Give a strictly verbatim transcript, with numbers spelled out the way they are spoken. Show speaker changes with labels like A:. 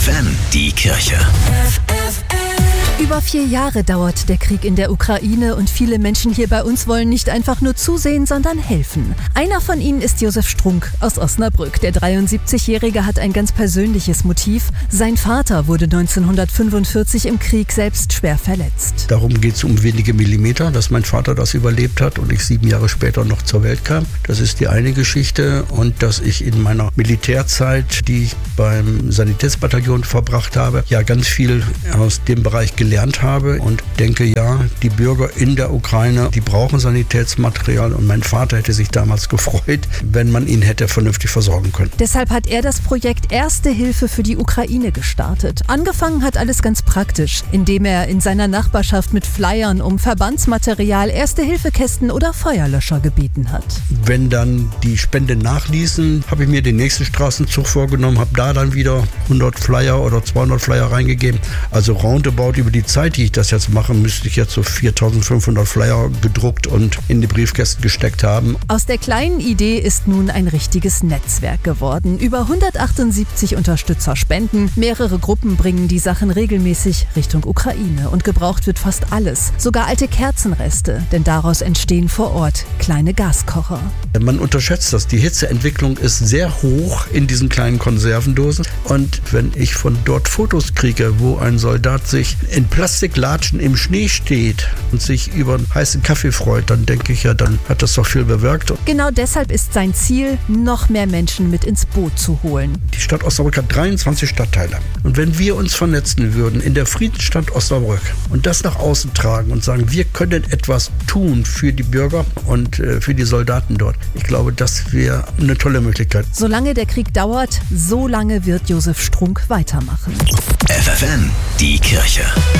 A: F M, die Kirche.
B: Über vier Jahre dauert der Krieg in der Ukraine und viele Menschen hier bei uns wollen nicht einfach nur zusehen, sondern helfen. Einer von ihnen ist Josef Strunk aus Osnabrück. Der dreiundsiebzigjährige hat ein ganz persönliches Motiv. Sein Vater wurde neunzehnhundertfünfundvierzig im Krieg selbst schwer verletzt.
C: Darum geht es um wenige Millimeter, dass mein Vater das überlebt hat und ich sieben Jahre später noch zur Welt kam. Das ist die eine Geschichte, und dass ich in meiner Militärzeit, die ich beim Sanitätsbataillon verbracht habe, ja ganz viel aus dem Bereich gelernt gelernt habe und denke, ja, die Bürger in der Ukraine, die brauchen Sanitätsmaterial, und mein Vater hätte sich damals gefreut, wenn man ihn hätte vernünftig versorgen können.
B: Deshalb hat er das Projekt Erste Hilfe für die Ukraine gestartet. Angefangen hat alles ganz praktisch, indem er in seiner Nachbarschaft mit Flyern um Verbandsmaterial, Erste-Hilfe-Kästen oder Feuerlöscher gebeten hat.
C: Wenn dann die Spenden nachließen, habe ich mir den nächsten Straßenzug vorgenommen, habe da dann wieder hundert Flyer oder zweihundert Flyer reingegeben. Also roundabout über die Zeit, die ich das jetzt mache, müsste ich jetzt so viertausendfünfhundert Flyer gedruckt und in die Briefkästen gesteckt haben.
B: Aus der kleinen Idee ist nun ein richtiges Netzwerk geworden. Über hundertachtundsiebzig Unterstützer spenden. Mehrere Gruppen bringen die Sachen regelmäßig Richtung Ukraine. Und gebraucht wird fast alles. Sogar alte Kerzenreste, denn daraus entstehen vor Ort kleine Gaskocher.
C: Man unterschätzt das. Die Hitzeentwicklung ist sehr hoch in diesen kleinen Konservendosen. Und wenn ich von dort Fotos kriege, wo ein Soldat sich in Plastiklatschen im Schnee steht und sich über einen heißen Kaffee freut, dann denke ich ja, dann hat das doch viel bewirkt.
B: Genau deshalb ist sein Ziel, noch mehr Menschen mit ins Boot zu holen.
C: Die Stadt Osnabrück hat dreiundzwanzig Stadtteile. Und wenn wir uns vernetzen würden in der Friedensstadt Osnabrück und das nach außen tragen und sagen, wir können etwas tun für die Bürger und äh, für die Soldaten dort, ich glaube, das wäre eine tolle Möglichkeit.
B: Solange der Krieg dauert, so lange wird Josef Strunk weitermachen.
A: F F M, die Kirche.